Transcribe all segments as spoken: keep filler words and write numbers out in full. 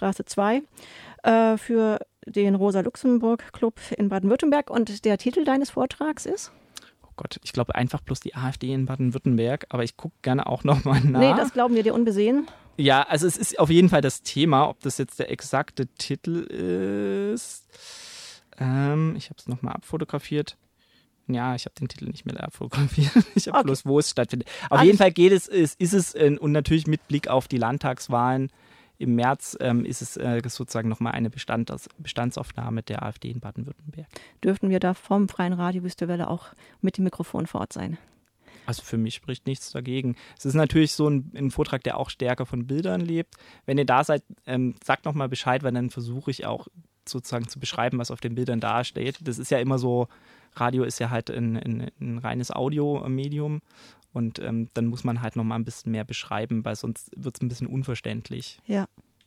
Friedrichstraße zwei, äh, für den Rosa-Luxemburg-Club in Baden-Württemberg. Und der Titel deines Vortrags ist? Oh Gott, ich glaube einfach bloß die AfD in Baden-Württemberg, aber ich gucke gerne auch nochmal nach. Nee, das glauben wir dir unbesehen. Ja, also es ist auf jeden Fall das Thema, ob das jetzt der exakte Titel ist. Ähm, ich habe es nochmal abfotografiert. Ja, ich habe den Titel nicht mehr abfotografiert. Ich habe okay. bloß, wo es stattfindet. Auf Alles jeden Fall geht es, ist, ist es, äh, und natürlich mit Blick auf die Landtagswahlen im März ähm, ist es äh, sozusagen nochmal eine Bestand, Bestandsaufnahme der AfD in Baden-Württemberg. Dürften wir da vom Freien Radio Wüste Welle auch mit dem Mikrofon vor Ort sein? Also für mich spricht nichts dagegen. Es ist natürlich so ein, ein Vortrag, der auch stärker von Bildern lebt. Wenn ihr da seid, ähm, sagt nochmal Bescheid, weil dann versuche ich auch sozusagen zu beschreiben, was auf den Bildern dasteht. Das ist ja immer so, Radio ist ja halt ein, ein, ein reines Audiomedium und ähm, dann muss man halt nochmal ein bisschen mehr beschreiben, weil sonst wird es ein bisschen unverständlich. Ja.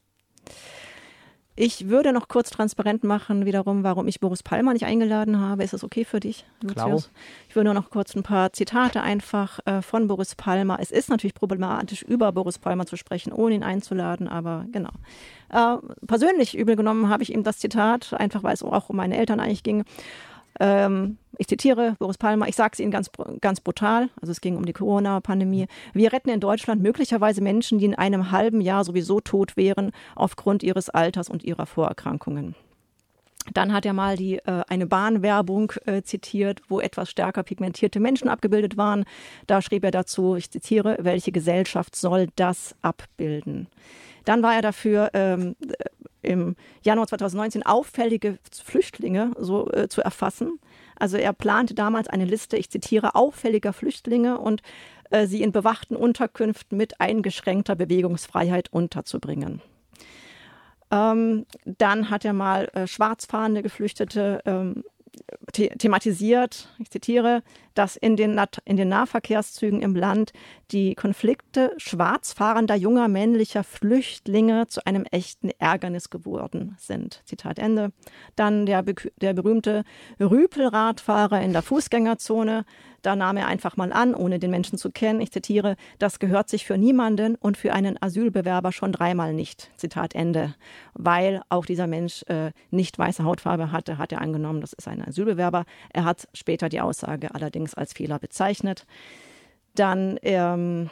Ich würde noch kurz transparent machen, wiederum, warum ich Boris Palmer nicht eingeladen habe. Ist das okay für dich, Lucius? Klar. Ich würde nur noch kurz ein paar Zitate einfach äh, von Boris Palmer. Es ist natürlich problematisch, über Boris Palmer zu sprechen, ohne ihn einzuladen, aber genau. Äh, persönlich übel genommen habe ich ihm das Zitat, einfach weil es auch um meine Eltern eigentlich ging. Ähm, ich zitiere Boris Palmer, ich sage es Ihnen ganz, ganz brutal, also es ging um die Corona-Pandemie. Wir retten in Deutschland möglicherweise Menschen, die in einem halben Jahr sowieso tot wären, aufgrund ihres Alters und ihrer Vorerkrankungen. Dann hat er mal die, äh, eine Bahnwerbung äh, zitiert, wo etwas stärker pigmentierte Menschen abgebildet waren. Da schrieb er dazu, ich zitiere, welche Gesellschaft soll das abbilden? Dann war er dafür, ähm, im Januar zweitausendneunzehn auffällige Flüchtlinge so äh, zu erfassen. Also er plante damals eine Liste, ich zitiere, auffälliger Flüchtlinge und äh, sie in bewachten Unterkünften mit eingeschränkter Bewegungsfreiheit unterzubringen. Ähm, dann hat er mal äh, schwarzfahrende Geflüchtete ähm, the- thematisiert, ich zitiere, dass in den, Nat- in den Nahverkehrszügen im Land die Konflikte schwarzfahrender junger männlicher Flüchtlinge zu einem echten Ärgernis geworden sind. Zitat Ende. Dann der, be- der berühmte Rüpelradfahrer in der Fußgängerzone. Da nahm er einfach mal an, ohne den Menschen zu kennen, ich zitiere, das gehört sich für niemanden und für einen Asylbewerber schon dreimal nicht. Zitat Ende. Weil auch dieser Mensch äh, nicht weiße Hautfarbe hatte, hat er angenommen, das ist ein Asylbewerber. Er hat später die Aussage allerdings als Fehler bezeichnet. Dann ähm,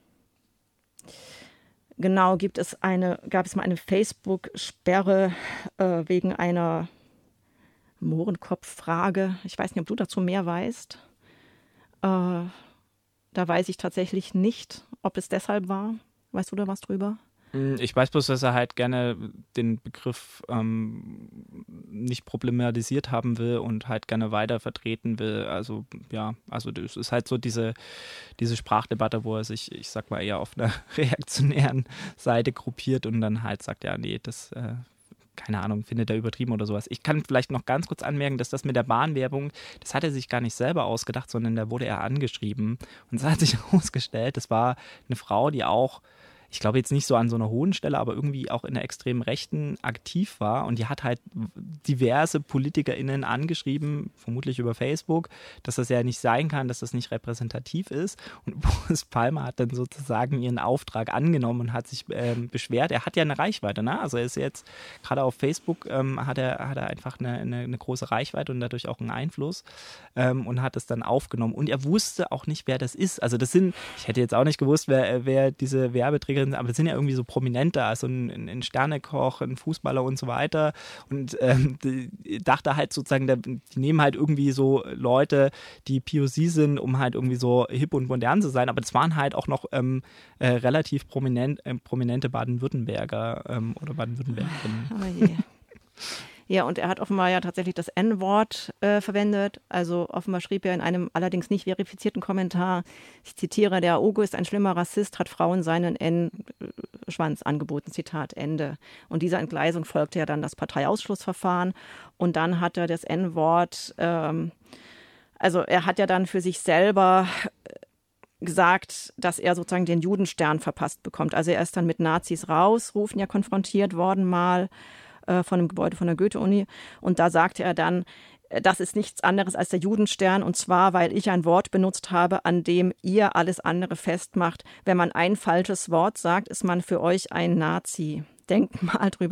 genau gibt es eine, gab es mal eine Facebook-Sperre äh, wegen einer Mohrenkopf-Frage. Ich weiß nicht, ob du dazu mehr weißt. Äh, da weiß ich tatsächlich nicht, ob es deshalb war. Weißt du da was drüber? Ich weiß bloß, dass er halt gerne den Begriff ähm, nicht problematisiert haben will und halt gerne weiter vertreten will. Also ja, also das ist halt so diese, diese Sprachdebatte, wo er sich, ich sag mal, eher auf einer reaktionären Seite gruppiert und dann halt sagt, ja, nee, das, äh, keine Ahnung, findet er übertrieben oder sowas. Ich kann vielleicht noch ganz kurz anmerken, dass das mit der Bahnwerbung, das hat er sich gar nicht selber ausgedacht, sondern da wurde er angeschrieben und es hat sich herausgestellt, das war eine Frau, die auch, ich glaube jetzt nicht so an so einer hohen Stelle, aber irgendwie auch in der extremen Rechten aktiv war und die hat halt diverse PolitikerInnen angeschrieben, vermutlich über Facebook, dass das ja nicht sein kann, dass das nicht repräsentativ ist und Boris Palmer hat dann sozusagen ihren Auftrag angenommen und hat sich ähm, beschwert. Er hat ja eine Reichweite, ne? Also er ist jetzt, gerade auf Facebook ähm, hat, er, hat er einfach eine, eine, eine große Reichweite und dadurch auch einen Einfluss ähm, und hat es dann aufgenommen und er wusste auch nicht, wer das ist. Also das sind, ich hätte jetzt auch nicht gewusst, wer, wer diese Werbeträger aber es sind ja irgendwie so Prominente, also ein, ein Sternekoch, ein Fußballer und so weiter. Und ähm, die dachte halt sozusagen, die nehmen halt irgendwie so Leute, die P O C sind, um halt irgendwie so hip und modern zu sein. Aber das waren halt auch noch ähm, äh, relativ prominent, äh, prominente Baden-Württemberger ähm, oder Baden-Württembergerinnen. Oh je. Ja, und er hat offenbar ja tatsächlich das En-Wort äh, verwendet. Also offenbar schrieb er in einem allerdings nicht verifizierten Kommentar, ich zitiere, der Ogo ist ein schlimmer Rassist, hat Frauen seinen En-Schwanz angeboten, Zitat Ende. Und dieser Entgleisung folgte ja dann das Parteiausschlussverfahren. Und dann hat er das En-Wort, ähm, also er hat ja dann für sich selber gesagt, dass er sozusagen den Judenstern verpasst bekommt. Also er ist dann mit Nazis rausrufen ja konfrontiert worden mal, von einem Gebäude von der Goethe-Uni. Und da sagte er dann, das ist nichts anderes als der Judenstern. Und zwar, weil ich ein Wort benutzt habe, an dem ihr alles andere festmacht. Wenn man ein falsches Wort sagt, ist man für euch ein Nazi. Denkt mal drüber